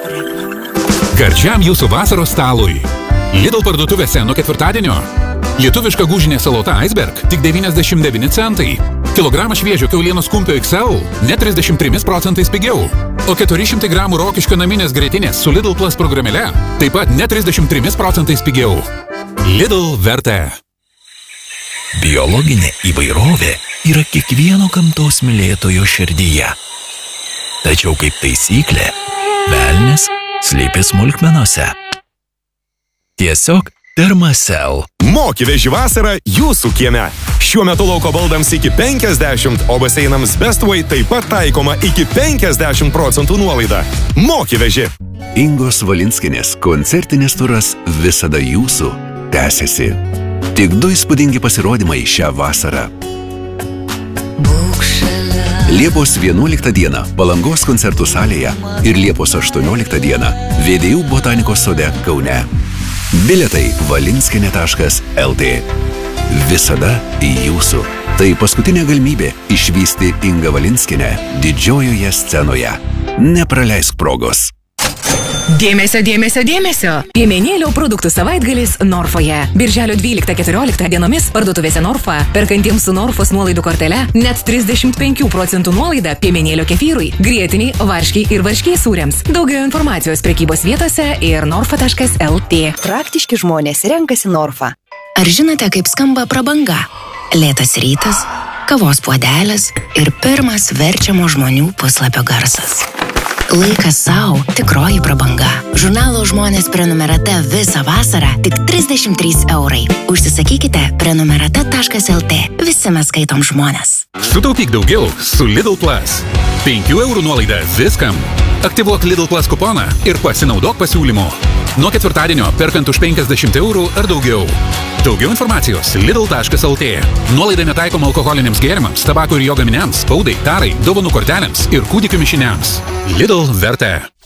Gardžiam jūsų vasaros stalui. Lidl parduotuvėse nuo ketvirtadienio. Lietuviška gūžinė salota Iceberg tik 99 centai. Kilogramą šviežio kiaulienos kumpio XL net 33% pigiau. O 400 gramų rokiškio naminės grietinės su Lidl Plus programėle taip pat net 33% pigiau. Lidl vertė. Biologinė įvairovė yra kiekvieno gamtos mylėtojo širdyje. Tačiau kaip taisyklė, velnias slypi smulkmenose. Tiesiog Thermacell. Moki veži vasarą jūsų kieme. Šiuo metu lauko baldams iki 50, o baseinams Bestway taip pat taikoma iki 50% nuolaida. Moki veži. Ingos Valinskinės koncertinis turas Visada jūsų tęsiasi. Tik 2 įspūdingi pasirodymai šią vasarą. Liepos 11 dieną Palangos koncertų salėje ir Liepos 18 dieną Vėdėjų botanikos sode Kaune. Bilietai valinskinė.lt. Visada jūsų. Tai paskutinė galimybė išvysti Ingą Valinskinę didžiojoje scenoje. Nepraleisk progos. Dėmesio, dėmesio, dėmesio! Piemenėlio produktų savaitgalis Norfoje. Birželio 12-14 dienomis parduotuvėse Norfa, perkantiems su Norfos nuolaidų kortele, net 35% nuolaida piemenėlio kefyrui, grietiniai, varškiai ir varškiai sūriams. Daugiau informacijos prekybos vietose ir norfa.lt. Praktiški žmonės renkasi Norfa. Ar žinote, kaip skamba prabanga? Lėtas rytas, kavos puodelis ir pirmas verčiamo žmonių puslapio garsas. Laikas savo, tikroji prabanga. Žurnalo Žmonės prenumerata visą vasarą tik 33 eurai. Užsisakykite prenumerata.lt. Visi mes skaitom žmones. Sutaupyk daugiau su Lidl Plus. 5 eurų nuolaida viskam. Aktyvuok Lidl Plus kuponą ir pasinaudok pasiūlymu. Nuo ketvirtadienio perkant už 50 eurų ar daugiau. Daugiau informacijos lidl.lt. Nuolaida netaikoma alkoholiniams gėrimams, tabako ir jo gaminiams, spaudai, tarai, dovanų kortelėms ir kūdikių mišiniams. Lidl vertė.